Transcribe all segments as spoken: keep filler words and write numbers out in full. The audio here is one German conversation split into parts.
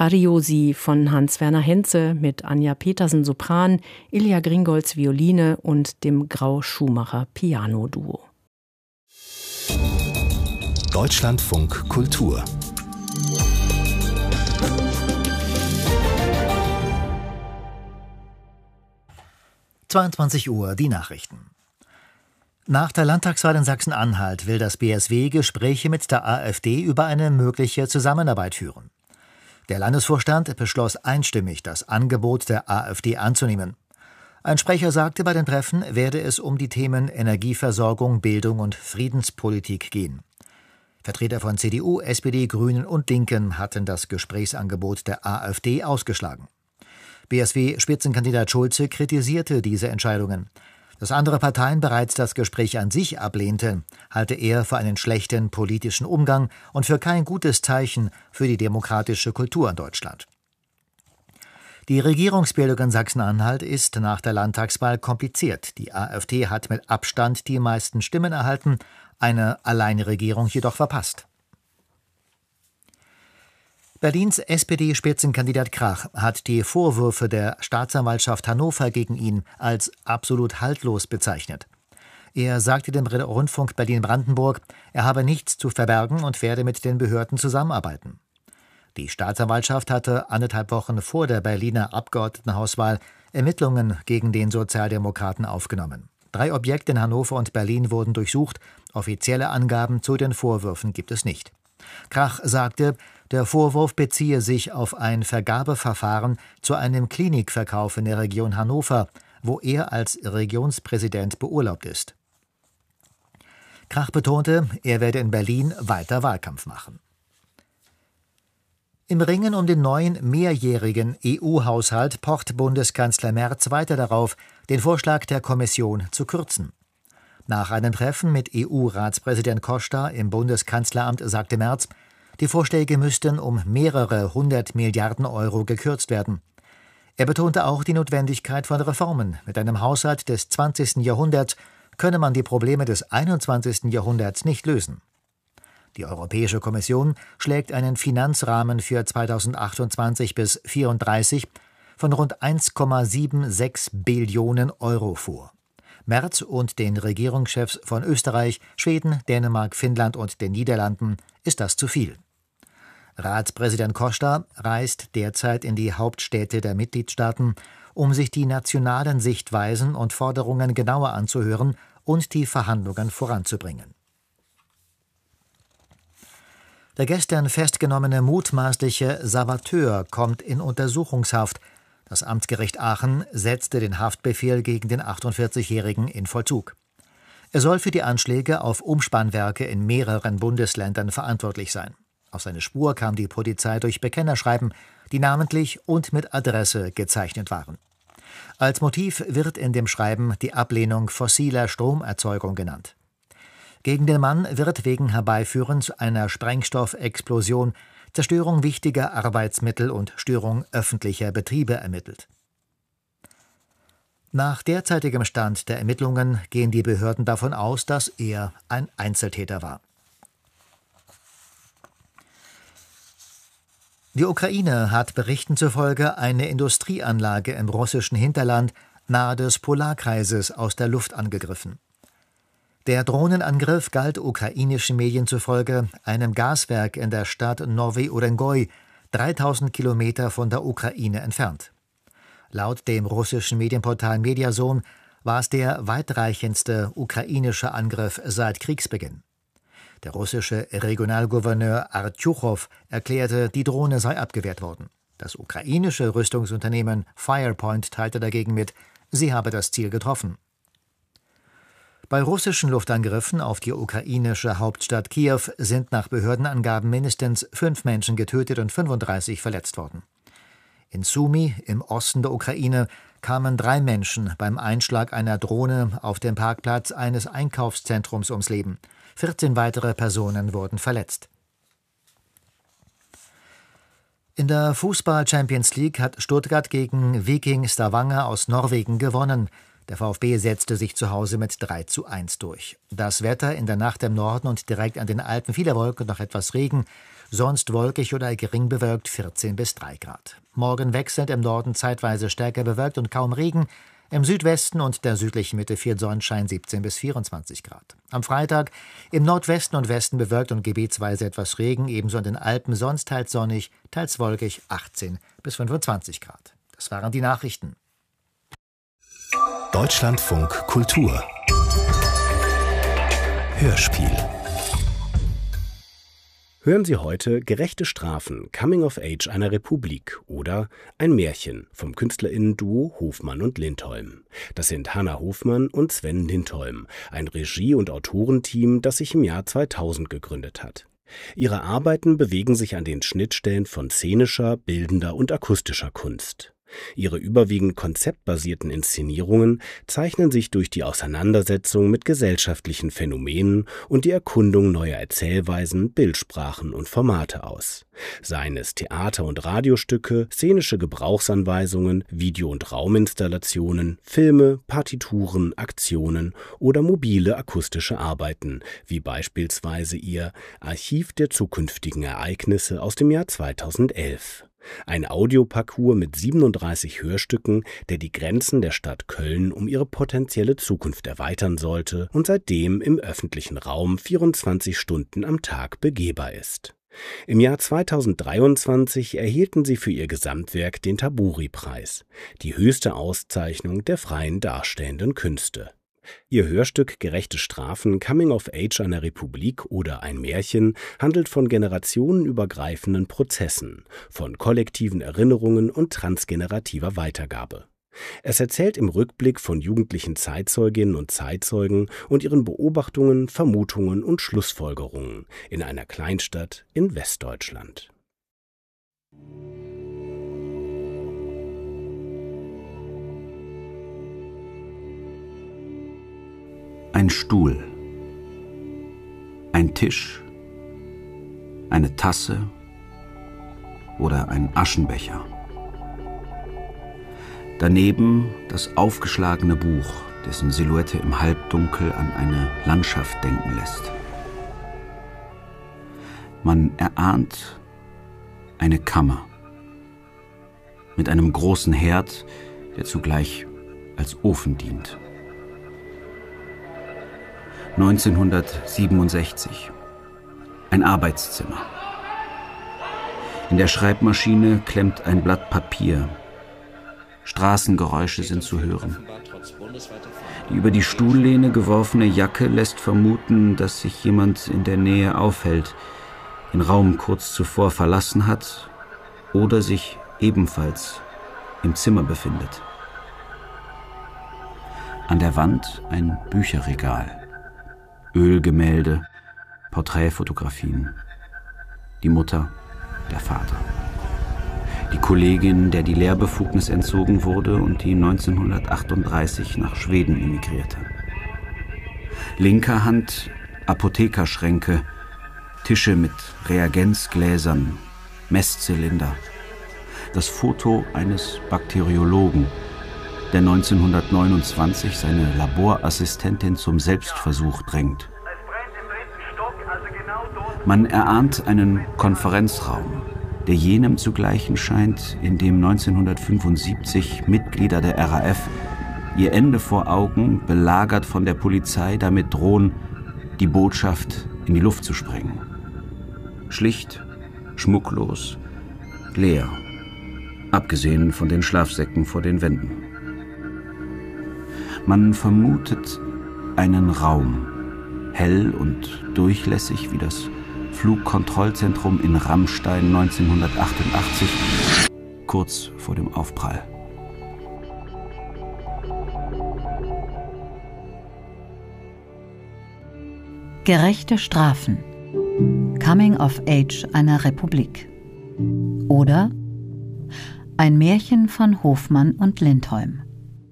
Ariosi von Hans-Werner Henze mit Anja Petersen Sopran, Ilja Gringolz Violine und dem Grau-Schumacher Piano-Duo. Deutschlandfunk Kultur. zweiundzwanzig Uhr, die Nachrichten. Nach der Landtagswahl in Sachsen-Anhalt will das B S W Gespräche mit der AfD über eine mögliche Zusammenarbeit führen. Der Landesvorstand beschloss einstimmig, das Angebot der AfD anzunehmen. Ein Sprecher sagte, bei den Treffen werde es um die Themen Energieversorgung, Bildung und Friedenspolitik gehen. Vertreter von C D U, S P D, Grünen und Linken hatten das Gesprächsangebot der AfD ausgeschlagen. B S W-Spitzenkandidat Schulze kritisierte diese Entscheidungen. Dass andere Parteien bereits das Gespräch an sich ablehnten, halte er für einen schlechten politischen Umgang und für kein gutes Zeichen für die demokratische Kultur in Deutschland. Die Regierungsbildung in Sachsen-Anhalt ist nach der Landtagswahl kompliziert. Die AfD hat mit Abstand die meisten Stimmen erhalten, eine Alleinregierung jedoch verpasst. Berlins S P D-Spitzenkandidat Krach hat die Vorwürfe der Staatsanwaltschaft Hannover gegen ihn als absolut haltlos bezeichnet. Er sagte dem Rundfunk Berlin-Brandenburg, er habe nichts zu verbergen und werde mit den Behörden zusammenarbeiten. Die Staatsanwaltschaft hatte anderthalb Wochen vor der Berliner Abgeordnetenhauswahl Ermittlungen gegen den Sozialdemokraten aufgenommen. Drei Objekte in Hannover und Berlin wurden durchsucht. Offizielle Angaben zu den Vorwürfen gibt es nicht. Krach sagte, der Vorwurf beziehe sich auf ein Vergabeverfahren zu einem Klinikverkauf in der Region Hannover, wo er als Regionspräsident beurlaubt ist. Krach betonte, er werde in Berlin weiter Wahlkampf machen. Im Ringen um den neuen mehrjährigen E U-Haushalt pocht Bundeskanzler Merz weiter darauf, den Vorschlag der Kommission zu kürzen. Nach einem Treffen mit E U-Ratspräsident Costa im Bundeskanzleramt sagte Merz, die Vorschläge müssten um mehrere hundert Milliarden Euro gekürzt werden. Er betonte auch die Notwendigkeit von Reformen. Mit einem Haushalt des zwanzigsten Jahrhunderts könne man die Probleme des einundzwanzigsten Jahrhunderts nicht lösen. Die Europäische Kommission schlägt einen Finanzrahmen für zweitausendachtundzwanzig bis zweitausendvierunddreißig von rund eins Komma sechsundsiebzig Billionen Euro vor. Merz und den Regierungschefs von Österreich, Schweden, Dänemark, Finnland und den Niederlanden ist das zu viel. Ratspräsident Costa reist derzeit in die Hauptstädte der Mitgliedstaaten, um sich die nationalen Sichtweisen und Forderungen genauer anzuhören und die Verhandlungen voranzubringen. Der gestern festgenommene mutmaßliche Saboteur kommt in Untersuchungshaft. Das Amtsgericht Aachen setzte den Haftbefehl gegen den achtundvierzigjährigen in Vollzug. Er soll für die Anschläge auf Umspannwerke in mehreren Bundesländern verantwortlich sein. Auf seine Spur kam die Polizei durch Bekennerschreiben, die namentlich und mit Adresse gezeichnet waren. Als Motiv wird in dem Schreiben die Ablehnung fossiler Stromerzeugung genannt. Gegen den Mann wird wegen Herbeiführens einer Sprengstoffexplosion, Zerstörung wichtiger Arbeitsmittel und Störung öffentlicher Betriebe ermittelt. Nach derzeitigem Stand der Ermittlungen gehen die Behörden davon aus, dass er ein Einzeltäter war. Die Ukraine hat Berichten zufolge eine Industrieanlage im russischen Hinterland nahe des Polarkreises aus der Luft angegriffen. Der Drohnenangriff galt ukrainischen Medien zufolge einem Gaswerk in der Stadt Nowy Urengoy, dreitausend Kilometer von der Ukraine entfernt. Laut dem russischen Medienportal Mediazone war es der weitreichendste ukrainische Angriff seit Kriegsbeginn. Der russische Regionalgouverneur Artjuchow erklärte, die Drohne sei abgewehrt worden. Das ukrainische Rüstungsunternehmen Firepoint teilte dagegen mit, sie habe das Ziel getroffen. Bei russischen Luftangriffen auf die ukrainische Hauptstadt Kiew sind nach Behördenangaben mindestens fünf Menschen getötet und fünfunddreißig verletzt worden. In Sumy, im Osten der Ukraine, kamen drei Menschen beim Einschlag einer Drohne auf dem Parkplatz eines Einkaufszentrums ums Leben. vierzehn weitere Personen wurden verletzt. In der Fußball-Champions League hat Stuttgart gegen Viking Stavanger aus Norwegen gewonnen. Der VfB setzte sich zu Hause mit drei zu eins durch. Das Wetter in der Nacht im Norden und direkt an den Alpen, viele Wolken und noch etwas Regen. sonst wolkig oder gering bewölkt vierzehn bis drei Grad. Morgen wechselnd im Norden zeitweise stärker bewölkt und kaum Regen. Im Südwesten und der südlichen Mitte viel Sonnenschein, siebzehn bis vierundzwanzig Grad. Am Freitag im Nordwesten und Westen bewölkt und gebietsweise etwas Regen, ebenso in den Alpen, sonst teils sonnig, teils wolkig, achtzehn bis fünfundzwanzig Grad. Das waren die Nachrichten. Deutschlandfunk Kultur Hörspiel. Hören Sie heute Gerechte Strafen, Coming of Age einer Republik oder Ein Märchen vom KünstlerInnen-Duo Hofmann und Lindholm. Das sind Hannah Hofmann und Sven Lindholm, ein Regie- und Autorenteam, das sich im Jahr zweitausend gegründet hat. Ihre Arbeiten bewegen sich an den Schnittstellen von szenischer, bildender und akustischer Kunst. Ihre überwiegend konzeptbasierten Inszenierungen zeichnen sich durch die Auseinandersetzung mit gesellschaftlichen Phänomenen und die Erkundung neuer Erzählweisen, Bildsprachen und Formate aus. Seien es Theater- und Radiostücke, szenische Gebrauchsanweisungen, Video- und Rauminstallationen, Filme, Partituren, Aktionen oder mobile akustische Arbeiten, wie beispielsweise ihr Archiv der zukünftigen Ereignisse aus dem Jahr zweitausendelf. Ein Audioparcours mit siebenunddreißig Hörstücken, der die Grenzen der Stadt Köln um ihre potenzielle Zukunft erweitern sollte und seitdem im öffentlichen Raum vierundzwanzig Stunden am Tag begehbar ist. Im Jahr zweitausenddreiundzwanzig erhielten sie für ihr Gesamtwerk den Taburi-Preis, die höchste Auszeichnung der freien darstellenden Künste. Ihr Hörstück Gerechte Strafen, Coming of Age einer Republik oder Ein Märchen handelt von generationenübergreifenden Prozessen, von kollektiven Erinnerungen und transgenerativer Weitergabe. Es erzählt im Rückblick von jugendlichen Zeitzeuginnen und Zeitzeugen und ihren Beobachtungen, Vermutungen und Schlussfolgerungen in einer Kleinstadt in Westdeutschland. Ein Stuhl, ein Tisch, eine Tasse oder ein Aschenbecher. Daneben das aufgeschlagene Buch, dessen Silhouette im Halbdunkel an eine Landschaft denken lässt. Man erahnt eine Kammer mit einem großen Herd, der zugleich als Ofen dient. neunzehnhundertsiebenundsechzig. Ein Arbeitszimmer. In der Schreibmaschine klemmt ein Blatt Papier. Straßengeräusche sind zu hören. Die über die Stuhllehne geworfene Jacke lässt vermuten, dass sich jemand in der Nähe aufhält, den Raum kurz zuvor verlassen hat oder sich ebenfalls im Zimmer befindet. An der Wand ein Bücherregal. Ölgemälde, Porträtfotografien. Die Mutter, der Vater. Die Kollegin, der die Lehrbefugnis entzogen wurde und die neunzehnhundertachtunddreißig nach Schweden emigrierte. Linker Hand Apothekerschränke, Tische mit Reagenzgläsern, Messzylinder. Das Foto eines Bakteriologen, der neunzehnhundertneunundzwanzig seine Laborassistentin zum Selbstversuch drängt. Man erahnt einen Konferenzraum, der jenem zu gleichen scheint, in dem neunzehnhundertfünfundsiebzig Mitglieder der R A F ihr Ende vor Augen, belagert von der Polizei, damit drohen, die Botschaft in die Luft zu sprengen. Schlicht, schmucklos, leer, abgesehen von den Schlafsäcken vor den Wänden. Man vermutet einen Raum, hell und durchlässig wie das Flugkontrollzentrum in Rammstein neunzehnhundertachtundachtzig, kurz vor dem Aufprall. Gerechte Strafen, Coming of Age einer Republik oder Ein Märchen von Hofmann und Lindholm.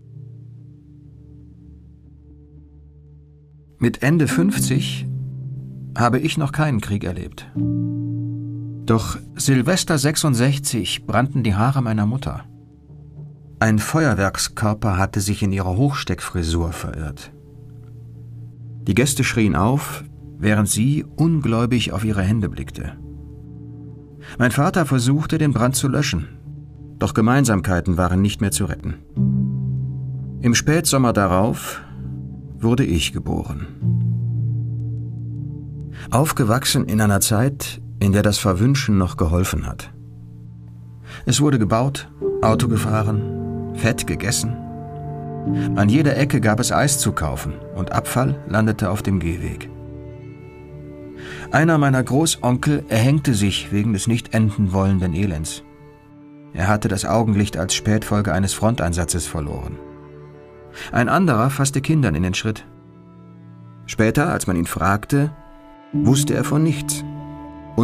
Mit Ende fünfzig habe ich noch keinen Krieg erlebt. Doch Silvester sechsundsechzig brannten die Haare meiner Mutter. Ein Feuerwerkskörper hatte sich in ihrer Hochsteckfrisur verirrt. Die Gäste schrien auf, während sie ungläubig auf ihre Hände blickte. Mein Vater versuchte, den Brand zu löschen, doch Gemeinsamkeiten waren nicht mehr zu retten. Im Spätsommer darauf wurde ich geboren. Aufgewachsen in einer Zeit, in der das Verwünschen noch geholfen hat. Es wurde gebaut, Auto gefahren, Fett gegessen. An jeder Ecke gab es Eis zu kaufen und Abfall landete auf dem Gehweg. Einer meiner Großonkel erhängte sich wegen des nicht enden wollenden Elends. Er hatte das Augenlicht als Spätfolge eines Fronteinsatzes verloren. Ein anderer fasste Kindern in den Schritt. Später, als man ihn fragte, wusste er von nichts.